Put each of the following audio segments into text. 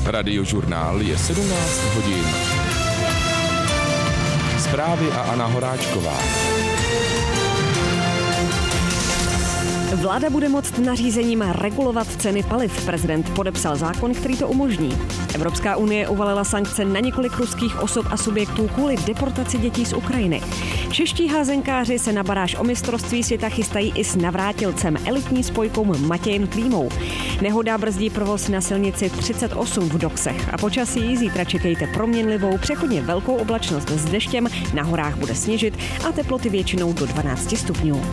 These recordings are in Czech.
Radiožurnál je 17 hodin. Zprávy a Anna Horáčková. Vláda bude moct nařízením regulovat ceny paliv. Prezident podepsal zákon, který to umožní. Evropská unie uvalila sankce na několik ruských osob a subjektů kvůli deportaci dětí z Ukrajiny. Čeští házenkáři se na baráž o mistrovství světa chystají i s navrátilcem, elitní spojkou Matějem Klímou. Nehoda brzdí provoz na silnici 38 v Doksech a počasí zítra čekejte proměnlivou, přechodně velkou oblačnost s deštěm, na horách bude sněžit a teploty většinou do 12 stupňů.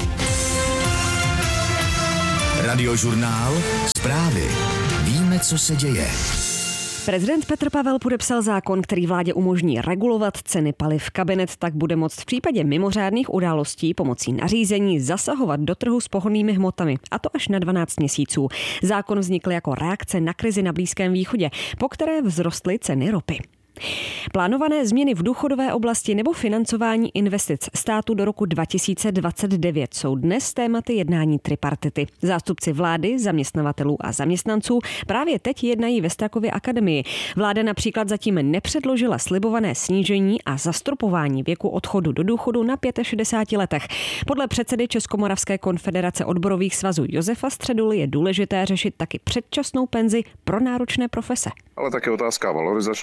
Radiožurnál, zprávy. Víme, co se děje. Prezident Petr Pavel podepsal zákon, který vládě umožní regulovat ceny paliv. Kabinet tak bude moct v případě mimořádných událostí pomocí nařízení zasahovat do trhu s pohonnými hmotami, a to až na 12 měsíců. Zákon vznikl jako reakce na krizi na Blízkém východě, po které vzrostly ceny ropy. Plánované změny v důchodové oblasti nebo financování investic státu do roku 2029 jsou dnes tématy jednání tripartity. Zástupci vlády, zaměstnavatelů a zaměstnanců právě teď jednají ve Strakově akademii. Vláda například zatím nepředložila slibované snížení a zastropování věku odchodu do důchodu na 65 letech. Podle předsedy Českomoravské konfederace odborových svazů Josefa Středuly je důležité řešit taky předčasnou penzi pro náročné profese. Ale také otázka valorizační